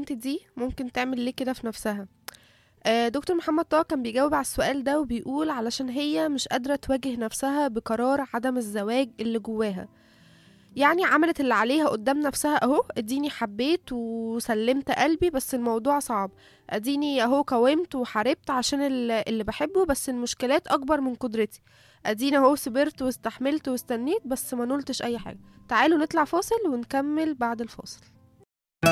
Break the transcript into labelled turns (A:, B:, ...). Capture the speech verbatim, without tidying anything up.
A: البنت دي ممكن تعمل ليه كده في نفسها؟ آه، دكتور محمد طه كان بيجاوب على السؤال ده وبيقول علشان هي مش قادرة تواجه نفسها بقرار عدم الزواج اللي جواها. يعني عملت اللي عليها قدام نفسها اهو، اديني حبيت وسلمت قلبي بس الموضوع صعب، اديني اهو قاومت وحاربت عشان ال- اللي بحبه بس المشكلات اكبر من قدرتي، اديني اهو صبرت واستحملت واستنيت بس ما نلتش اي حاجة. تعالوا نطلع فاصل ونكمل بعد الفاصل.